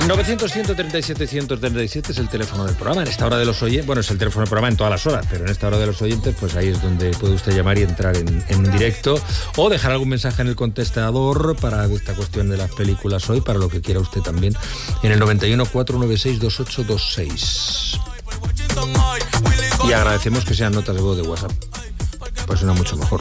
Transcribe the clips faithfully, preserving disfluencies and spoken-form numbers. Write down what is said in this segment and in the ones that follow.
novecientos, ciento treinta y siete, ciento treinta y siete es el teléfono del programa. En esta hora de los oyentes, bueno, es el teléfono del programa en todas las horas, pero en esta hora de los oyentes, pues ahí es donde puede usted llamar y entrar en, en directo o dejar algún mensaje en el contestador para esta cuestión de las películas hoy, para lo que quiera usted también, en el noventa y uno, cuatrocientos noventa y seis, veintiocho veintiséis. Y agradecemos que sean notas de voz de WhatsApp, pues suena mucho mejor.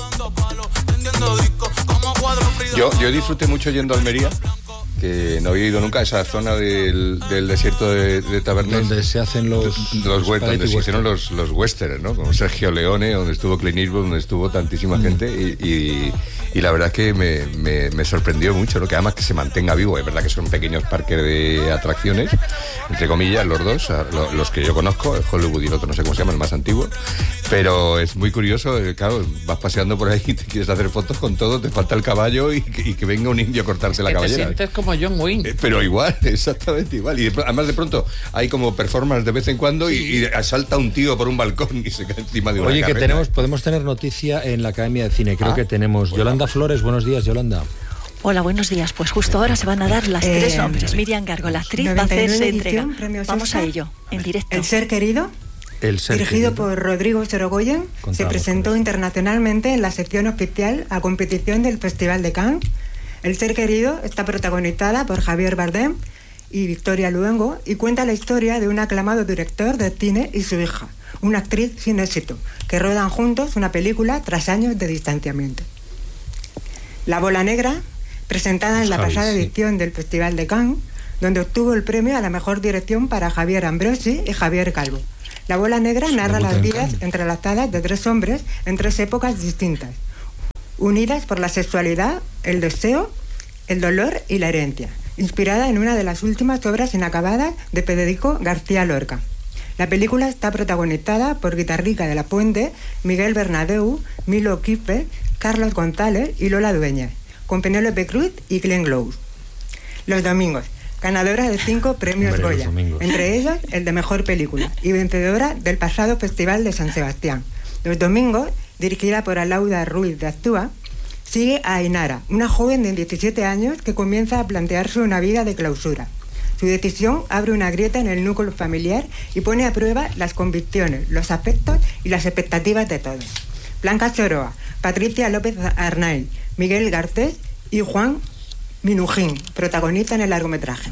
Yo, yo disfruté mucho yendo a Almería, que no había ido nunca a esa zona del, del desierto de, de Tabernes. Donde se hacen los... Los, los donde se hicieron los, los westerns, ¿no? Como Sergio Leone, donde estuvo Clint Eastwood, donde estuvo tantísima mm. gente. Y, y, y la verdad es que me, me, me sorprendió mucho, ¿no? Que además que se mantenga vivo. Es verdad que son pequeños parques de atracciones, entre comillas, los dos, los que yo conozco, el Hollywood y el otro no sé cómo se llama, el más antiguo. Pero es muy curioso, claro, vas paseando por ahí y te quieres hacer fotos con todo, te falta el caballo y que, y que venga un indio a cortarse la que cabellera. Te sientes como John Wayne. Eh, pero igual, exactamente igual. Y de, además de pronto hay como performance de vez en cuando y, y salta un tío por un balcón y se cae encima de una Oye, carreta. que tenemos, podemos tener noticia en la Academia de Cine. Creo ah, que tenemos bueno. Yolanda Flores. Buenos días, Yolanda. Hola, buenos días. Pues justo ahora se van a dar las eh, tres nombres. Miriam Gargo, la actriz, va a hacerse entrega. Vamos a ello, en directo. El ser querido. El ser Dirigido querido. por Rodrigo Sorogoyen, Contamos se presentó internacionalmente en la sección oficial a competición del Festival de Cannes. El ser querido está protagonizada por Javier Bardem y Victoria Luengo y cuenta la historia de un aclamado director de cine y su hija, una actriz sin éxito, que rodan juntos una película tras años de distanciamiento. La Bola Negra, presentada en la Javi, pasada sí. edición del Festival de Cannes, donde obtuvo el premio a la mejor dirección para Javier Ambrosi y Javier Calvo. La Bola Negra narra las vidas entrelazadas de tres hombres en tres épocas distintas, unidas por la sexualidad, el deseo, el dolor y la herencia, inspirada en una de las últimas obras inacabadas de Federico García Lorca. La película está protagonizada por Guitarrica de la Puente, Miguel Bernadeu, Milo Quispe, Carlos González y Lola Dueñas, con Penélope Cruz y Glenn Close. Los domingos, ganadora de cinco premios Hombre, Goya, entre ellos el de Mejor Película, y vencedora del pasado Festival de San Sebastián. Los domingos, dirigida por Alauda Ruiz de Actúa, sigue a Ainara, una joven de diecisiete años que comienza a plantearse una vida de clausura. Su decisión abre una grieta en el núcleo familiar y pone a prueba las convicciones, los afectos y las expectativas de todos. Blanca Choroa, Patricia López Arnaiz, Miguel Garcés y Juan Minujín protagonizan el largometraje.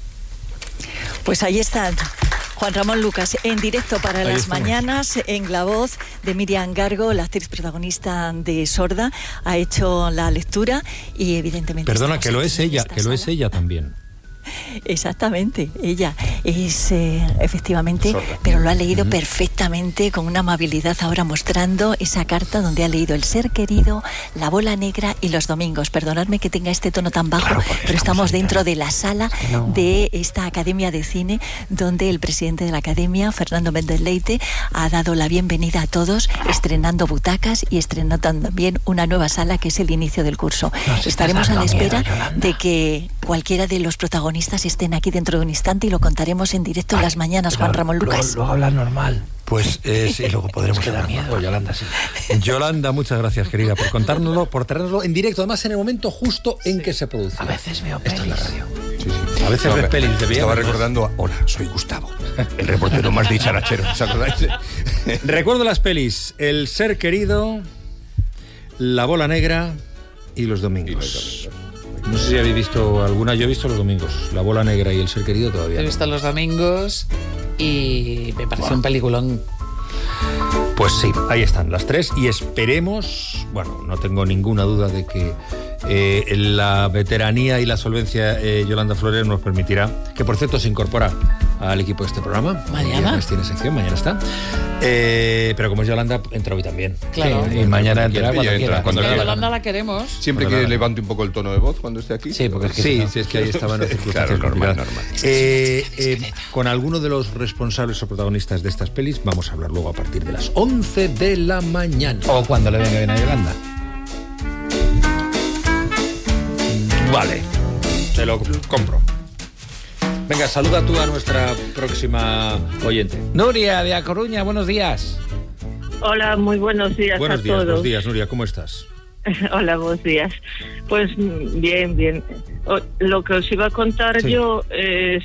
Pues ahí está Juan Ramón Lucas, en directo para ahí las estamos. mañanas, en la voz de Miriam Gargo, la actriz protagonista de Sorda, ha hecho la lectura y evidentemente... Perdona, que lo es ella, que lo es ella también. Exactamente, ella es eh, efectivamente, sorda. Pero lo ha leído uh-huh. perfectamente, con una amabilidad, ahora mostrando esa carta donde ha leído El ser querido, La Bola Negra y Los domingos. Perdonadme que tenga este tono tan bajo, claro, pero estamos, estamos dentro de la sala es que no. de esta Academia de Cine, donde el presidente de la Academia, Fernando Méndez Leite, ha dado la bienvenida a todos, estrenando butacas y estrenando también una nueva sala, que es el inicio del curso. Estaremos a la espera miedo, de que cualquiera de los protagonistas estén aquí dentro de un instante y lo contaremos en directo en las mañanas, Juan Ramón Lucas. Luego, luego hablas normal. Pues eh, sí, luego podremos quedar miedo. Pues Yolanda, sí. Yolanda, muchas gracias, querida, por contárnoslo, por traernoslo en directo, además en el momento justo en sí. que se produce. A veces veo pelis. Esto es la radio. Sí, sí. A veces no, ves pelis de bien. Estaba recordando, hola, soy Gustavo, el reportero más dicharachero. ¿Se acordáis? Recuerdo las pelis: El ser querido, La Bola Negra y Los domingos. No sé si habéis visto alguna, yo he visto Los domingos, La Bola Negra y El ser querido todavía. He visto Los domingos y me parece wow. un peliculón. Pues sí, ahí están las tres y esperemos, bueno, no tengo ninguna duda de que eh, la veteranía y la solvencia eh, Yolanda Flores nos permitirá, que por cierto se incorpora al equipo de este programa. Mañana. Tiene sección, mañana está. Eh, pero como es Yolanda, entra hoy también. Claro. Sí, y mañana entrará cuando entra, quiera. Cuando es que quiera. Yolanda la queremos. Siempre cuando que la... levante un poco el tono de voz cuando esté aquí. Sí, porque es que, sí, si no, sí, es que ahí estaban en circunstancias claro, normal, normal. normal. Eh, eh, con alguno de los responsables o protagonistas de estas pelis vamos a hablar luego a partir de las once de la mañana. O cuando le venga bien a Yolanda. Vale, te lo compro. Venga, saluda tú a nuestra próxima oyente. Nuria, de A Coruña, buenos días. Hola, muy buenos días buenos a días, todos. Buenos días, Nuria, ¿cómo estás? Hola, buenos días. Pues bien, bien. Lo que os iba a contar sí. yo es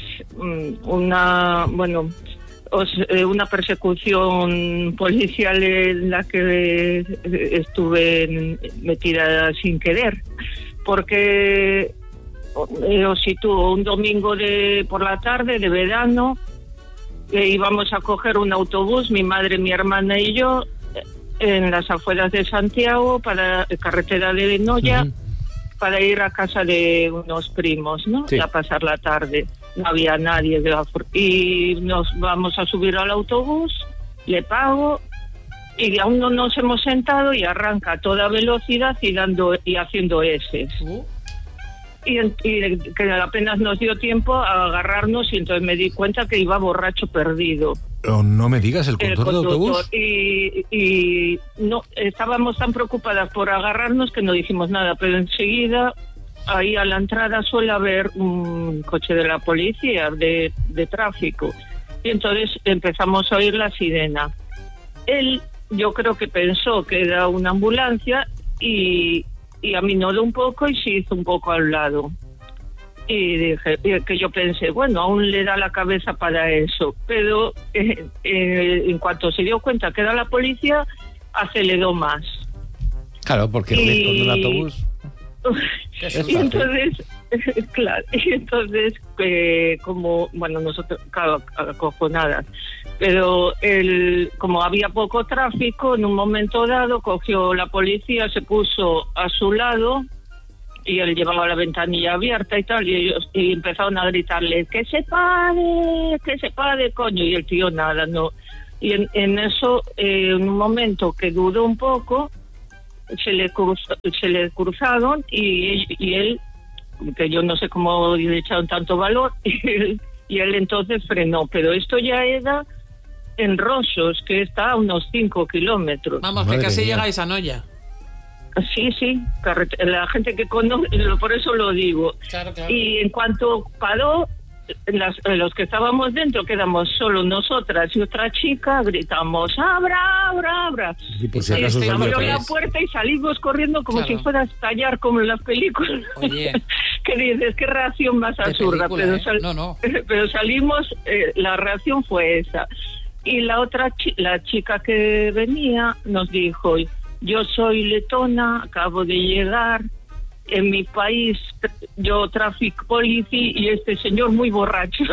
una, bueno, os, una persecución policial en la que estuve metida sin querer, porque os sitúo un domingo de por la tarde de verano, eh, íbamos a coger un autobús, mi madre, mi hermana y yo, en las afueras de Santiago, para carretera de Noya, uh-huh. para ir a casa de unos primos, ¿no? Sí. A pasar la tarde. No había nadie. Y nos vamos a subir al autobús, le pago, y aún no nos hemos sentado y arranca a toda velocidad y dando y haciendo eses. Uh. Y, y que apenas nos dio tiempo a agarrarnos y entonces me di cuenta que iba borracho perdido. Oh, no me digas, ¿el conductor, el conductor de autobús? Y, y no, estábamos tan preocupadas por agarrarnos que no dijimos nada, pero enseguida ahí a la entrada suele haber un coche de la policía de, de tráfico y entonces empezamos a oír la sirena. Él, yo creo que pensó que era una ambulancia y, y aminoró un poco y se hizo un poco al lado. Y dije que yo pensé, bueno, aún le da la cabeza para eso, pero eh, eh, en cuanto se dio cuenta que era la policía, aceleró más. Claro, porque y... con un autobús. y entonces, claro, y entonces, eh, como, bueno, nosotros, claro, acojonadas, pero el, como había poco tráfico, en un momento dado cogió la policía, se puso a su lado. Y él llevaba la ventanilla abierta y tal, y ellos y empezaron a gritarle que se pare, que se pare, coño, y el tío nada, no. Y en, en eso, eh, en un momento que dudó un poco, se le cruzó, se le cruzaron y, y él, que yo no sé cómo le echaron tanto valor, y él, y él entonces frenó, pero esto ya era en Rosos, que está a unos cinco kilómetros. Vamos, que casi llegáis a Noya. Sí, sí, la gente que conoce, por eso lo digo. Claro, claro. Y en cuanto paró, las, los que estábamos dentro, quedamos solo nosotras y otra chica, gritamos, ¡abra, abra, abra! Y por si acaso y abrió la puerta y salimos corriendo como claro. si fuera a estallar, como en las películas. Oye. ¿Qué dices? ¿Qué reacción más absurda? Película, pero, ¿eh? sal- no, no. pero salimos, eh, la reacción fue esa. Y la otra, chi- la chica que venía nos dijo... Yo soy letona, acabo de llegar, en mi país yo traffic policy y este señor muy borracho.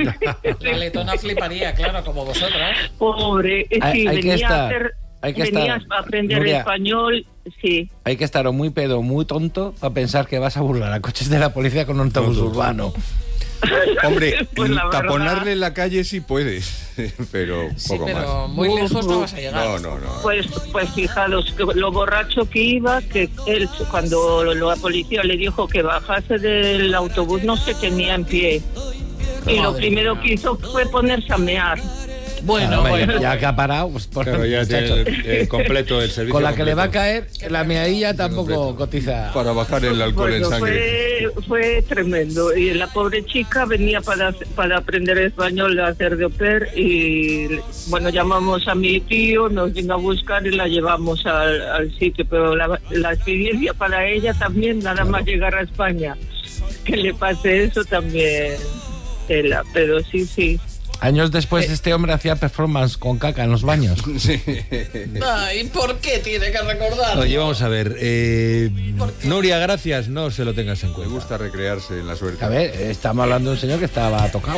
La letona fliparía, claro, como vosotras. Pobre, sí, hay, hay venía, estar, a, hacer, hay que venía estar, a aprender Nuria, español, sí. Hay que estar o muy pedo, muy tonto para pensar que vas a burlar a coches de la policía con un autobús urbano. Hombre, pues la taponarle verdad... la calle sí puedes, pero sí, poco pero más. muy lejos no vas a llegar. No, no, no. Pues, pues fijaros, que lo borracho que iba, que él, cuando la policía le dijo que bajase del autobús, no se tenía en pie. Y lo primero que hizo fue ponerse a mear. Bueno, Hombre, bueno. ya que ha parado, pues por Claro, ya tiene el, el completo el servicio. con la que completo. le va a caer, la meadilla tampoco completo. cotiza. Para bajar el alcohol Bueno, en sangre. Fue, fue tremendo. Y la pobre chica venía para, para aprender español, a hacer de au pair. Y bueno, llamamos a mi tío, nos vino a buscar y la llevamos al, al sitio. Pero la, la experiencia para ella también, nada claro. más llegar a España, que le pase eso también, tela. Pero sí, sí. Años después, este hombre hacía performance con caca en los baños. Sí. Ay, ¿por qué tiene que recordar? Oye, vamos a ver. Eh, Nuria, gracias. No se lo tengas en cuenta. Me gusta recrearse en la suerte. A ver, estamos hablando de un señor que estaba tocado.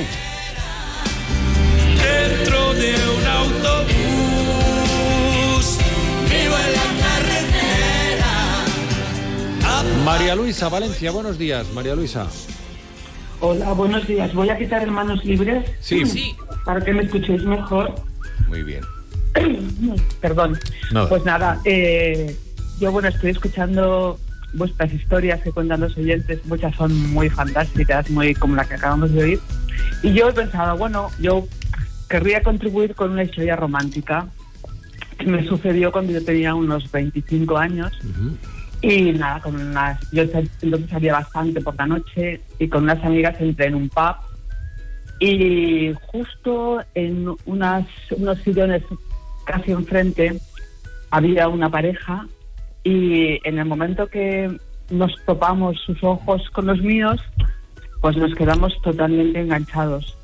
Dentro de un autobús, vivo en la carretera. María Luisa, Valencia, buenos días. María Luisa. Hola, buenos días. Voy a quitar el manos libres. Sí. Sí. Para que me escuchéis mejor. Muy bien. Perdón. No. Pues nada, eh, yo bueno, estoy escuchando vuestras historias que cuentan los oyentes. Muchas son muy fantásticas, muy como la que acabamos de oír. Y yo he pensado, bueno, yo querría contribuir con una historia romántica que me sucedió cuando yo tenía unos veinticinco años. Uh-huh. Y nada, con unas, yo entonces salía bastante por la noche y con unas amigas entré en un pub y justo en unas, unos sillones casi enfrente había una pareja y en el momento que nos topamos sus ojos con los míos, pues nos quedamos totalmente enganchados.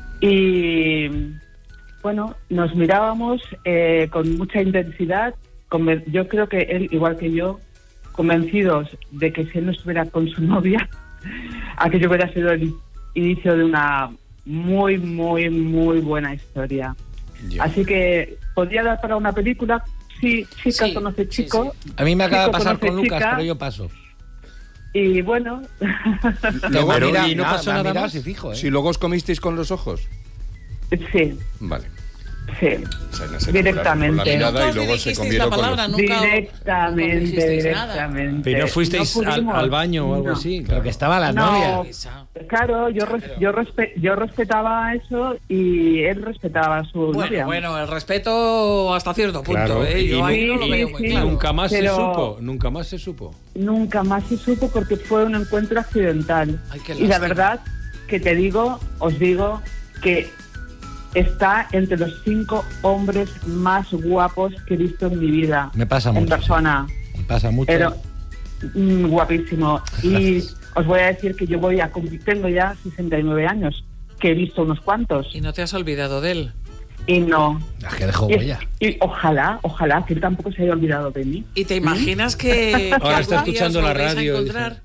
Y bueno, nos mirábamos eh, con mucha intensidad. Conven- yo creo que él, igual que yo, convencidos de que si él no estuviera con su novia, aquello hubiera sido el inicio de una muy, muy, muy buena historia. Ya. Así que podría dar para una película. Sí, chica Sí, conoce sí, chico. sí. A mí me acaba de chico pasar conoce con Lucas, chica, pero yo paso. Y bueno, Luego, Pero, Mira, ¿y no nada, pasó me ha nada mirado más? así fijo, ¿eh? si luego os comisteis con los ojos. sí, Vale. sí. O sea, no se Directamente. enamoraron con la mirada Nunca y os luego se dirigisteis comieron la con palabra, los... nunca os- Directamente, no dijisteis nada. directamente. Pero no fuisteis No al, pudimos. al baño o algo No. así. Pero que estaba la No. novia. Luisa. Claro, yo res- yo, respe- yo respetaba eso y él respetaba a su Bueno, novia. bueno, el respeto hasta cierto punto, Claro, ¿eh? y Yo nu- ahí no lo y- veo muy sí, Y claro. nunca más Pero- se supo, nunca más se supo. Nunca más se supo porque fue un encuentro accidental. Ay, qué Y la lástima. verdad que te digo, os digo que está entre los cinco hombres más guapos que he visto en mi vida. Me pasa en mucho. persona. Me pasa mucho. Pero mm, guapísimo. Y os voy a decir que yo voy a cumplir, tengo ya sesenta y nueve años, que he visto unos cuantos. Y no te has olvidado de él. Y no. Es que dejó Y, huella. y ojalá, ojalá que él tampoco se haya olvidado de mí. ¿Y te imaginas que, que Ahora está algún día escuchando os la volvéis a radio, encontrar?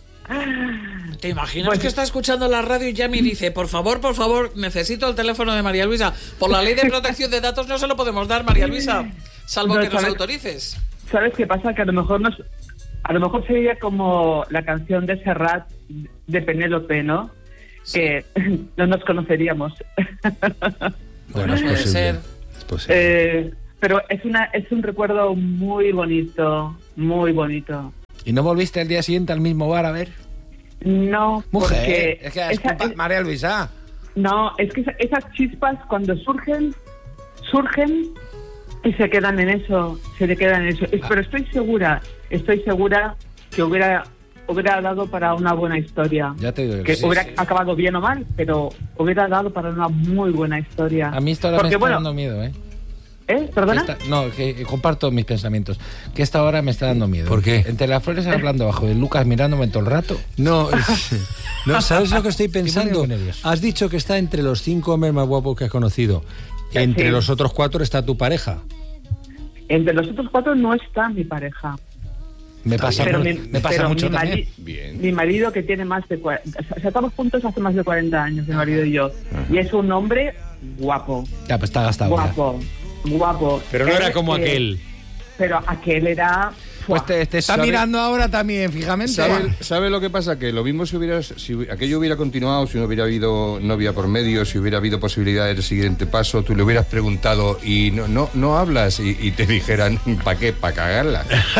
¿Te imaginas Pues- que está escuchando la radio y Yami dice, por favor, por favor, necesito el teléfono de María Luisa? Por la ley de protección de datos no se lo podemos dar, María Luisa, salvo No, que nos ¿sabes? autorices. ¿Sabes qué pasa? Que a lo mejor nos, a lo mejor sería como la canción de Serrat de Penélope, ¿no? Que no nos conoceríamos. Bueno, es puede posible. ser. Es posible. Eh, pero es una es un recuerdo muy bonito, muy bonito. ¿Y no volviste el día siguiente al mismo bar a ver? No, Mujer, porque es que es esa- culpa- es- María Luisa. no, es que esa- esas chispas cuando surgen, surgen y se quedan en eso, se le quedan en eso. Es- Pero estoy segura, estoy segura que hubiera hubiera dado para una buena historia. Ya te digo Que sí, hubiera sí. acabado bien o mal, pero hubiera dado para una muy buena historia. A mí esto ahora me Porque, está bueno, dando miedo, ¿eh? ¿eh? ¿Perdona? Esta- no, que comparto mis pensamientos. Que esta hora me está dando miedo. ¿Por qué? Entre las flores hablando bajo de Lucas mirándome todo el rato. No, no, ¿sabes lo que estoy Estoy pensando? muy nervioso. Has dicho que está entre los cinco hombres más guapos que has conocido. Entre Sí. los otros cuatro está tu pareja. Entre los otros cuatro no está mi pareja. Me pasa, Pero mu- mi, me pasa pero mucho mi también. mari- Bien. Mi marido que tiene más de cuarenta... O sea, estamos juntos hace más de cuarenta años, mi marido y yo. Y es un hombre guapo. Ya, pues está gastado. ya. Guapo. Guapo. Pero no Él, era como eh, aquel. Pero aquel era... Pues te, te está ¿Sabe- mirando ahora también, fijamente. ¿Sabe, sabe lo que pasa? Que lo mismo si hubiera, si hubi- aquello hubiera continuado, si no hubiera habido novia por medio, si hubiera habido posibilidad del siguiente paso, tú le hubieras preguntado y no no no hablas y, y te dijeran, ¿para qué? ¿Para cagarla?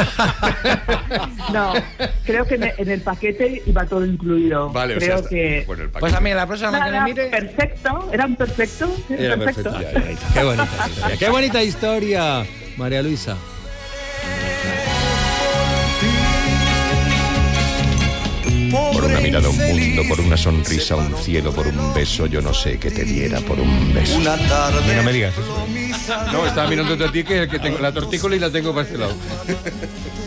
No, creo que en el, en el paquete iba todo incluido. Vale, o creo sea, que... bueno, el Pues paquete. a mí la próxima que Nada, me mire... perfecto, eran perfectos. Era perfecto. Ya, ya, ya. Qué bonita historia. Qué bonita historia, María Luisa. Por una mirada un mundo, por una sonrisa un cielo, por un beso yo no sé qué te diera por un beso. Una tarde. Y no me digas eso. No, estaba mirándote a ti que, que tengo la tortícola y la tengo para este lado.